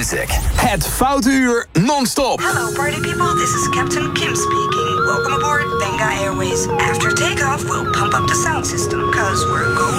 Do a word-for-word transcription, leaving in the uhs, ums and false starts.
Music. Het Foute Uur non-stop. Hello party people, this is Captain Kim speaking. Welcome aboard Benga Airways. After takeoff, we'll pump up the sound system, cause we're going